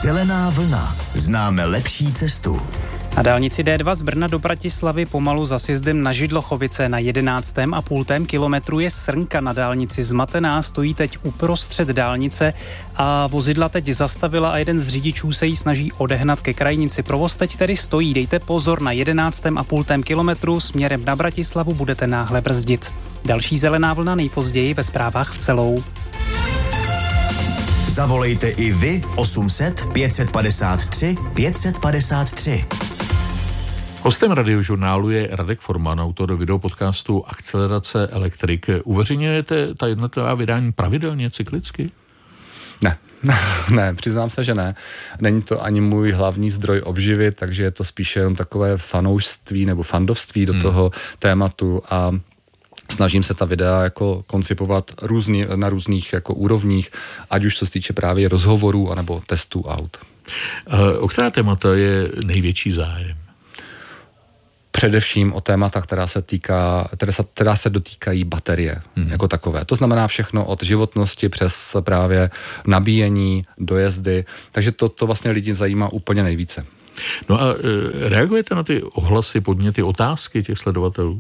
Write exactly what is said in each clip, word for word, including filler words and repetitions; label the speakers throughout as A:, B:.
A: Zelená vlna. Známe lepší cestu.
B: Na dálnici D dva z Brna do Bratislavy pomalu za sjezdem na Židlochovice na jedenáctém a půl kilometru je srnka na dálnici zmatená, stojí teď uprostřed dálnice a vozidla teď zastavila a jeden z řidičů se jí snaží odehnat ke krajnici. Provoz teď tedy stojí, dejte pozor, na jedenáctém a půl kilometru směrem na Bratislavu budete náhle brzdit. Další zelená vlna nejpozději ve zprávách v celou.
A: Zavolejte i vy osm set pět padesát tři pět padesát tři.
C: Hostem Radiožurnálu je Radek Forman, autor videopodcastu Akcelerace elektrik. Uveřejňujete ta jednotlivá vydání pravidelně, cyklicky?
D: Ne, ne, přiznám se, že ne. Není to ani můj hlavní zdroj obživy, takže je to spíše jenom takové fanoušství nebo fandovství do hmm. toho tématu a snažím se ta videa jako koncipovat různý, na různých jako úrovních, ať už co se týče právě rozhovorů anebo testů aut.
C: O která témata je největší zájem?
D: Především o témata, která se týká, která se, která se dotýkají baterie mm. jako takové. To znamená všechno od životnosti přes právě nabíjení, dojezdy, takže to, to vlastně lidi zajímá úplně nejvíce.
C: No a e, reagujete na ty ohlasy, podněty, otázky těch sledovatelů?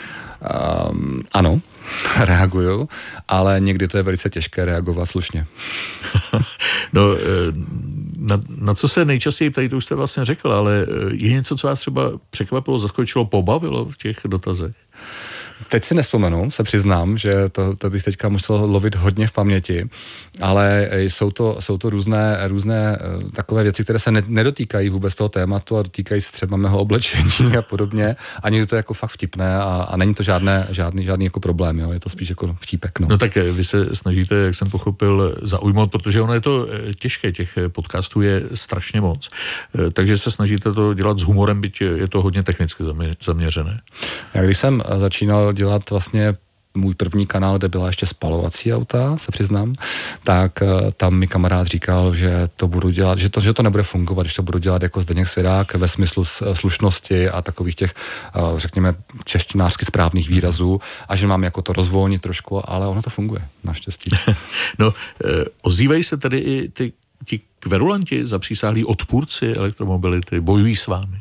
D: Um, ano, reaguju, ale někdy to je velice těžké reagovat slušně.
C: No, na, na co se nejčastěji ptají, to už jste vlastně řekl, ale je něco, co vás třeba překvapilo, zaskočilo, pobavilo v těch dotazech?
D: Teď si nespomenu, se přiznám, že to, to bych teďka musel lovit hodně v paměti, ale jsou to, jsou to různé, různé takové věci, které se ne, nedotýkají vůbec toho tématu a dotýkají se třeba mého oblečení a podobně. A někdy to je jako fakt vtipné a, a není to žádné, žádný, žádný jako problém, jo? Je to spíš jako vtípek. No.
C: no tak vy se snažíte, jak jsem pochopil, zaujmout, protože ono je to těžké, těch podcastů je strašně moc. Takže se snažíte to dělat s humorem, byť je to hodně technicky zaměřené.
D: Já když jsem začínal dělat vlastně můj první kanál, kde byla ještě spalovací auta, se přiznám, tak tam mi kamarád říkal, že to budu dělat, že to, že to nebude fungovat, když to budu dělat jako Zdeněk Svěrák ve smyslu slušnosti a takových těch, řekněme, češtinářsky správných výrazů a že mám jako to rozvolnit trošku, ale ono to funguje, naštěstí.
C: No, ozývají se tedy i ty, ti kverulanti, zapřísáhlí odpůrci elektromobility, bojují s vámi?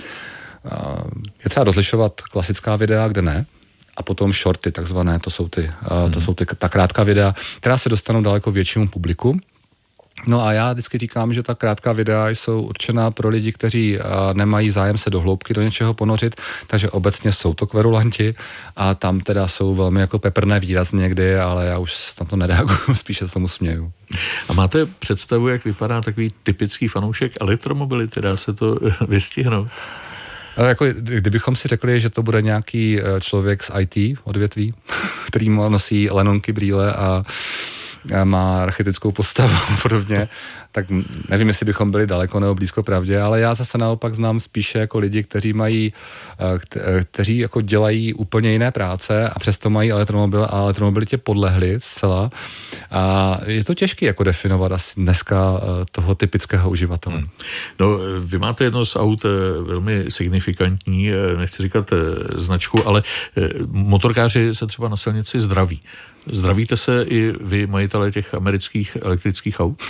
D: Je třeba rozlišovat klasická videa, kde ne, a potom shorty takzvané, to jsou ty, hmm. to jsou ty, ta krátká videa, která se dostanou daleko většímu publiku. No a já vždycky říkám, že ta krátká videa jsou určená pro lidi, kteří nemají zájem se do hloubky do něčeho ponořit, takže obecně jsou to kverulanti a tam teda jsou velmi jako peprné výrazy někdy, ale já už na to nereaguju, spíše se tomu směju.
C: A máte představu, jak vypadá takový typický fanoušek elektromobility, dá se to vystihnout?
D: Jako, kdybychom si řekli, že to bude nějaký člověk z í té odvětví, který nosí lenonky, brýle a má archetypickou postavu a podobně, tak nevím, jestli bychom byli daleko nebo blízko pravdě, ale já zase naopak znám spíše jako lidi, kteří mají, kteří jako dělají úplně jiné práce a přesto mají elektromobil a elektromobilitě podlehli zcela. A je to těžké jako definovat asi dneska toho typického uživatele. Hmm.
C: No, vy máte jedno z aut velmi signifikantní, nechci říkat značku, ale motorkáři se třeba na silnici zdraví. Zdravíte se i vy, majitelé těch amerických elektrických aut?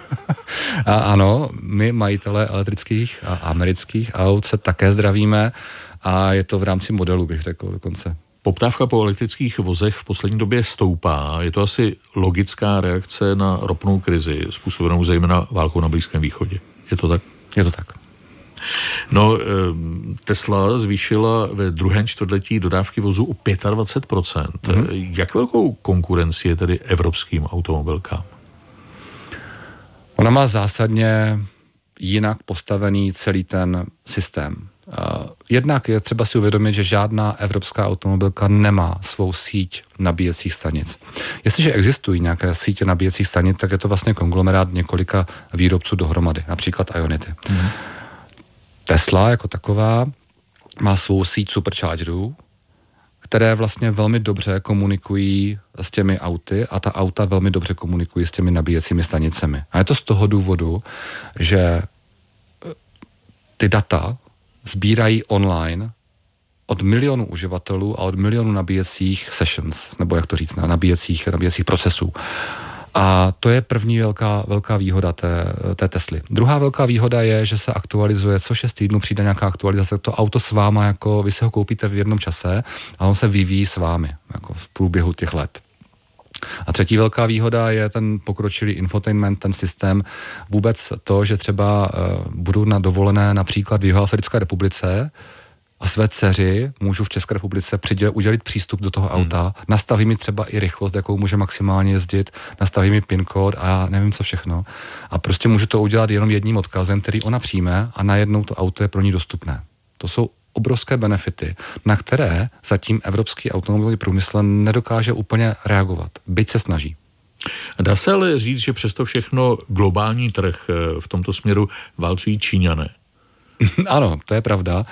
D: A ano, my majitelé elektrických a amerických aut se také zdravíme a je to v rámci modelu, bych řekl dokonce.
C: Poptávka po elektrických vozech v poslední době stoupá. Je to asi logická reakce na ropnou krizi, způsobenou zejména válkou na Blízkém východě. Je to tak?
D: Je to tak.
C: No, Tesla zvýšila ve druhém čtvrtletí dodávky vozů o dvacet pět procent. Mm-hmm. Jak velkou konkurenci je tedy evropským automobilkám?
D: Ona má zásadně jinak postavený celý ten systém. Jednak je třeba si uvědomit, že žádná evropská automobilka nemá svou síť nabíjecích stanic. Jestliže existují nějaké sítě nabíjecích stanic, tak je to vlastně konglomerát několika výrobců dohromady, například Ionity. Mm-hmm. Tesla jako taková má svou síť superchargerů, které vlastně velmi dobře komunikují s těmi auty a ta auta velmi dobře komunikují s těmi nabíjecími stanicemi. A je to z toho důvodu, že ty data sbírají online od milionů uživatelů a od milionů nabíjecích sessions, nebo jak to říct, nabíjecích, nabíjecích procesů. A to je první velká, velká výhoda té, té Tesly. Druhá velká výhoda je, že se aktualizuje, co šest týdnů přijde nějaká aktualizace, to auto s váma, jako vy si ho koupíte v jednom čase a on se vyvíjí s vámi, jako v průběhu těch let. A třetí velká výhoda je ten pokročilý infotainment, ten systém, vůbec to, že třeba uh, budu na dovolené například v Jihoafrické republice a své dceři můžu v České republice přiděl, udělit přístup do toho auta, hmm. nastaví mi třeba i rychlost, jakou může maximálně jezdit, nastaví mi PIN kód a já nevím co všechno. A prostě můžu to udělat jenom jedním odkazem, který ona přijme a najednou to auto je pro ní dostupné. To jsou obrovské benefity, na které zatím evropský automobilový průmysl nedokáže úplně reagovat, byť se snaží.
C: Dá se ale říct, že přesto všechno globální trh v tomto směru válcují Číňané?
D: Ano, to je pravda.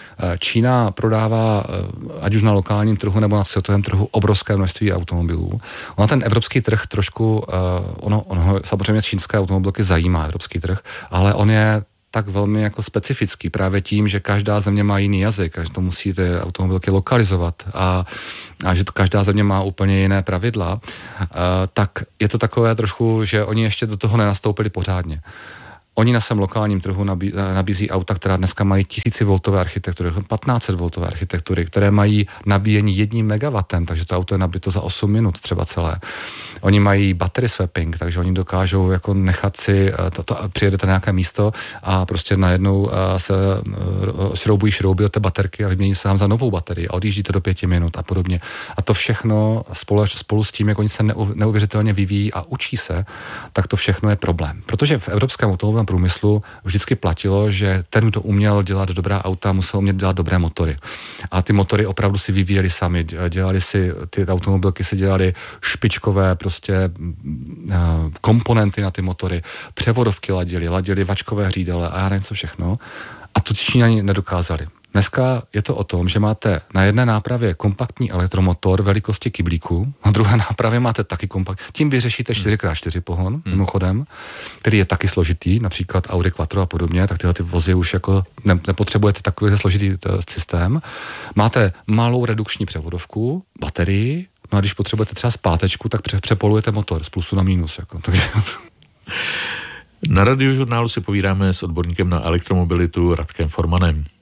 D: Čína prodává, ať už na lokálním trhu nebo na světovém trhu, obrovské množství automobilů. Ona ten evropský trh trošku, ono, ono samozřejmě čínské automobilky zajímá evropský trh, ale on je tak velmi jako specifický právě tím, že každá země má jiný jazyk a že to musí ty automobilky lokalizovat a, a že to každá země má úplně jiné pravidla, a, tak je to takové trošku, že oni ještě do toho nenastoupili pořádně. Oni na svém lokálním trhu nabí, nabízí auta, která dneska mají tisícivoltové architektury, patnáct set voltové architektury, které mají nabíjení jedním megawattem, takže to auto je nabito za osm minut třeba celé. Oni mají battery swapping, takže oni dokážou jako nechat si, to, to, přijedete na nějaké místo a prostě najednou se šroubují šrouby od té baterky a vymění se vám za novou baterii a odjíždíte do pěti minut a podobně. A to všechno spolu, spolu s tím, jak oni se neuvěřitelně vyvíjí a učí se, tak to všechno je problém. Protože v evropském automobilovém průmyslu vždycky platilo, že ten, kdo uměl dělat dobrá auta, musel umět dělat dobré motory. A ty motory opravdu si vyvíjeli sami. Dělali si, ty automobilky si dělali špičkové prostě uh, komponenty na ty motory, převodovky ladili, ladili vačkové hřídele a já nevím co všechno. A to Číňani nedokázali. Dneska je to o tom, že máte na jedné nápravě kompaktní elektromotor velikosti kyblíku, na druhé nápravě máte taky kompakt. Tím vyřešíte čtyři krát čtyři pohon, hmm. mimochodem, který je taky složitý, například Audi Quattro a podobně, tak tyhle ty vozy už jako ne, nepotřebujete takový složitý systém. Máte malou redukční převodovku, baterii, no a když potřebujete třeba zpátečku, tak pře- přepolujete motor z plusu na mínus. Jako, takže...
C: Na Radiožurnálu si povídáme s odborníkem na elektromobilitu Radkem Formanem.